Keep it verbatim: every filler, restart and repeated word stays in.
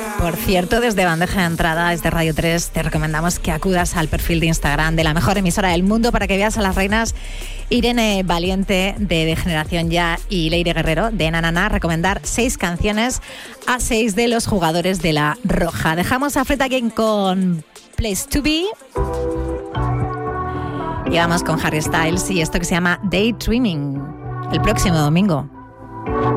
Por cierto, desde Bandeja de Entrada, desde Radio tres, te recomendamos que acudas al perfil de Instagram de la mejor emisora del mundo para que veas a las reinas Irene Valiente de, de Generación Ya y Leire Guerrero de Nanana recomendar seis canciones a seis de los jugadores de La Roja. Dejamos a Fred Again con Place to Be y vamos con Harry Styles y esto que se llama Daydreaming el próximo domingo.